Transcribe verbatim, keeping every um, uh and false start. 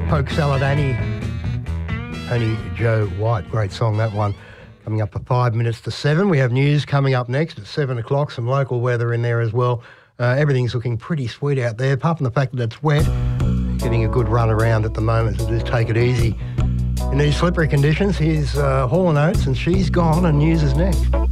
Poke Saladani, Tony Joe White. Great song, that one. Coming up at five minutes to seven. We have news coming up next at seven o'clock. Some local weather in there as well. Uh, everything's looking pretty sweet out there, apart from the fact that it's wet. Getting a good run around at the moment, so just take it easy. In these slippery conditions, here's uh, Hall and Oates, and She's Gone, and news is next.